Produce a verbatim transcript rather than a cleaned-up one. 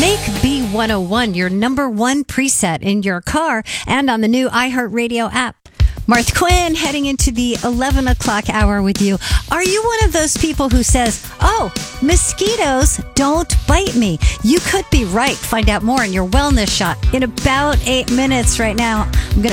Make B one oh one your number one preset in your car and on the new iHeartRadio app. Martha Quinn heading into the eleven o'clock hour with you. Are you one of those people who says, oh, mosquitoes don't bite me? You could be right. Find out more in your wellness shot in about eight minutes right now. I'm going to